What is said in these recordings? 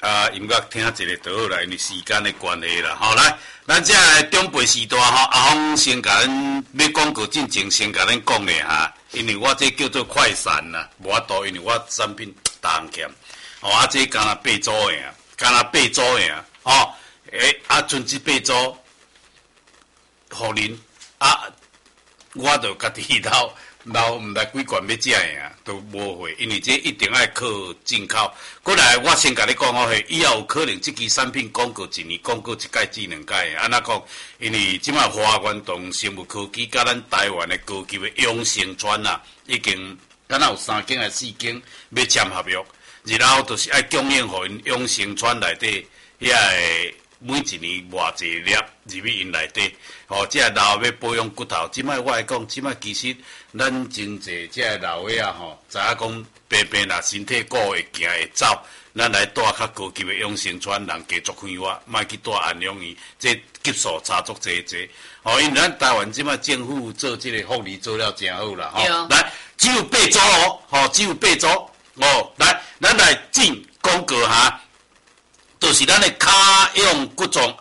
音乐听一个就好啦，因为时间的关系啦。好，来，咱这中辈时代吼，阿峰先甲咱要广告进前先甲咱讲咧哈，因为我这叫做快闪啦，无法度，因为我产品大欠，哦，这干那8组的啊，干那8组的啊，哦，剩这8组，互恁啊，我就家己留毋来几罐要食的啊，都无货，因为这一定要靠进口。过来，我先甲你讲哦，以后有可能这支产品广告1年广告1届至2届，安那讲？因为即马华源堂生物科技甲咱台湾的高级的永盛川啊，已经敢若有3间还4间要签合约，然后就是爱供应互因永盛川内底遐个。每一年偌济粒入去因内底，哦，这老要保养骨头。即摆我来讲，即摆其实咱真济这老岁啊吼，知影讲平平啦，身体顾会行会走，咱来带较高级的永盛川人家族开发，莫去带安阳院，这级数差足济。哦，因为咱台湾即摆政府做这个福利做了真好啦，吼。来，只有8组哦，吼，只有8组哦。来，咱来进广告哈。就是咱的卡用各种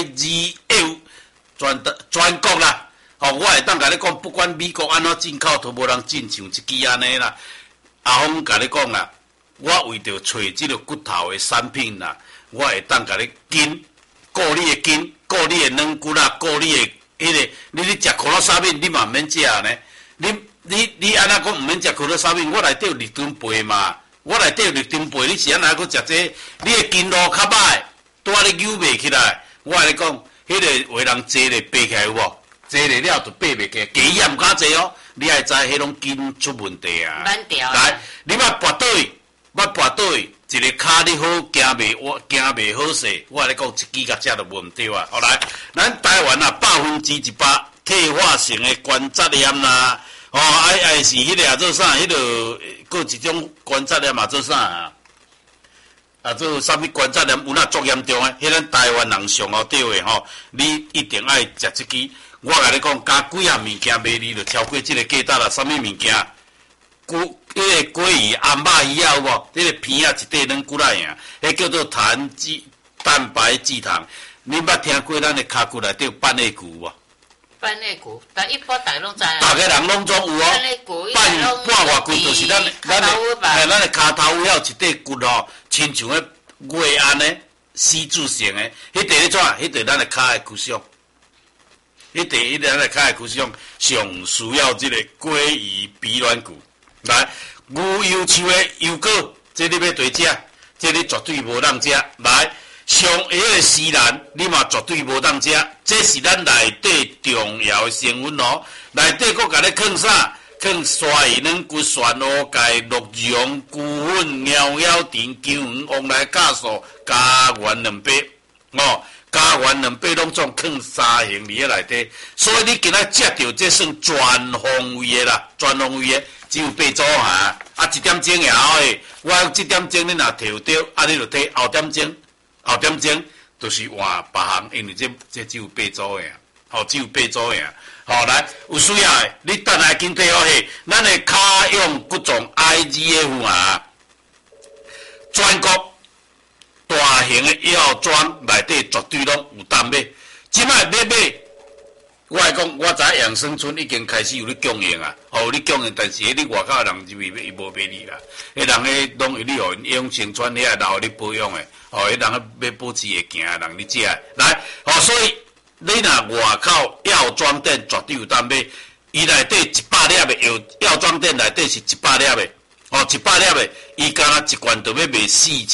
IGL 全国啦，哦，我会当甲你讲，不管美国安怎进口，都无人进像这支安尼啦。阿峰甲你讲啦，我为着找这个骨头的产品啦，我会当甲你顾你的筋，顾你的软骨啦，顾你的迄个，你食可乐沙面，你嘛毋免食呢。你安怎讲毋免食可乐沙面？我内底有立顿杯嘛。我内底有立顿杯，你是安那去食这？你的筋路较歹，拄仔你扭袂起来。我甲你讲，迄个为人坐咧爬起来有无？坐咧了就爬袂起来，加盐较济哦。你爱知迄种筋出问题啊。 慢调。 来，你莫跋倒去，一个骹你好行袂好势。我甲你讲，一支甲食就无毋对啊。后来，咱台湾啊100%退化性的关节炎啦。哦，是迄个做啥？迄个，搁一种关节炎嘛做啥啊？做啥物关节炎有哪足严重诶？迄咱台湾人上好对诶吼，你一定爱食这支。我甲你讲，加几样物件卖你就超过这个价值啦。啥物物件？迄个鲑鱼、红肉鱼啊有无？迄个片啊一块软骨仔呀，迄叫做蛋白质糖。你捌听过咱的骹骨内底有半肋骨无？ 半肋骨，但一般大家拢知啊。 大家人拢总有哦。 半肋骨， 半外骨就是咱的骹头有一块骨吼，亲像个月安呢，C 字形的，迄块咧怎？迄块咱的骹的骨上，迄块咱的骹的骨上上需要这个鲑鱼鼻软骨。来，牛油树的油果，这你要对食，这你绝对无当食。来。上迄个西兰，你嘛绝对无当食，这是咱内底重要的成分哦。内底佫甲你放啥？放鲨鱼软骨、蒜蚵钙、鹿茸、菇粉、鸟甜、姜黄、黄来酵素、加元2杯哦。加元2杯拢总放3型伫内底，所以你今仔食到这算全方位的啦，全方位的只有8组哈。1点钟也好诶，我1点钟你若摕到，你就摕后点钟就是换别项，因为这只有8组的啊，只有8组的啊。好，来有需要的，你等下紧摕好去，咱的卡用骨种 IGF 啊，全国大型的药妆内底绝对拢有当买。即摆要买，我来讲，我知养生村已经开始有咧供应啊，有咧供应，但是你外口人入去伊无买你啦，迄人咧拢有你互因用成川遐老咧保养诶。迄人要保持会行诶人，你食来，所以你若外口药妆店绝对有当买，伊内底100粒诶药妆店内底是100粒诶，100粒诶，伊敢若一罐就要卖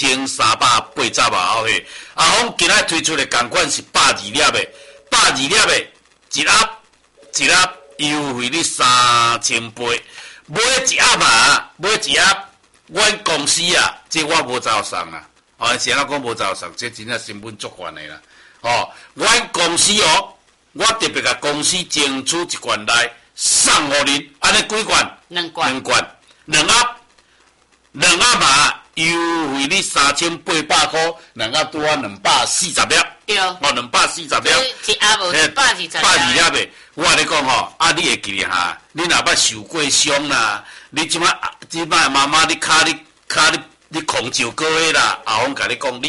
4380啊！嘿，阿峰今仔推出诶共款是120粒诶，120粒诶，一盒优惠你3000倍，买一盒啊，买一盒，阮公司啊，这我无走送啊。是安怎讲无走送，这真正成本足悬的啦。阮公司我特别甲公司争取一罐来送互恁，安尼几罐？2罐，2盒嘛，优惠你3800块，2盒拄啊240粒。 对。 240粒。 一盒无120粒。 的，我甲你讲你会记哩哈？你若捌受过伤啦，你即摆妈妈你骹你空照过啦，阿峰甲你讲。